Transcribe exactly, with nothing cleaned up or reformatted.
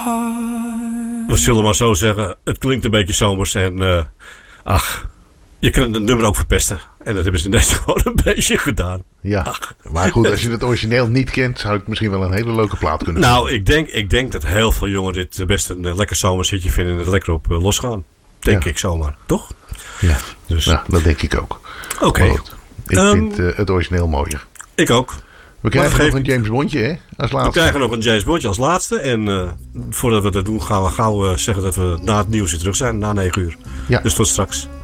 We zullen maar zo zeggen, het klinkt een beetje zomers en uh, ach, je kunt het nummer ook verpesten. En dat hebben ze net gewoon een beetje gedaan. Ja, ach. Maar goed, als je het origineel niet kent, zou ik misschien wel een hele leuke plaat kunnen Nou, vinden. ik denk, ik denk dat heel veel jongeren dit best een uh, lekker zomershitje vinden en het lekker op uh, losgaan. Denk ja. ik zomaar, toch? Ja, dus. Nou, dat denk ik ook. Oké. Okay. Ik um, vind uh, het origineel mooier. Ik ook. We krijgen nog een James Bondje, hè? Als laatste. We krijgen nog een James Bondje als laatste. En uh, voordat we dat doen, gaan we gauw uh, zeggen dat we na het nieuws weer terug zijn. Na negen uur. Ja. Dus tot straks.